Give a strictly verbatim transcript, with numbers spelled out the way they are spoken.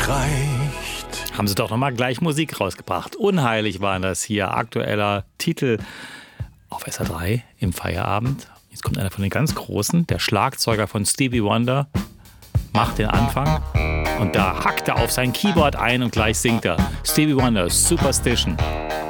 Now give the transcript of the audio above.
reicht. Haben sie doch nochmal gleich Musik rausgebracht. Unheilig war das hier. Aktueller Titel auf S R drei im Feierabend. Jetzt kommt einer von den ganz Großen, der Schlagzeuger von Stevie Wonder, macht den Anfang und da hackt er auf sein Keyboard ein und gleich singt er. Stevie Wonder, Superstition.